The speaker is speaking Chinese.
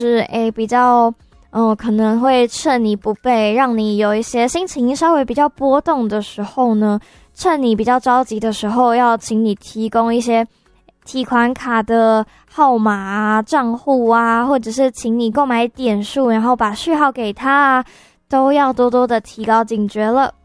比较可能会趁你不备，让你有一些心情稍微比较波动的时候呢，趁你比较着急的时候，要请你提供一些提款卡的号码啊、账户啊，或者是请你购买点数，然后把序号给他啊，都要多多的提高警觉了。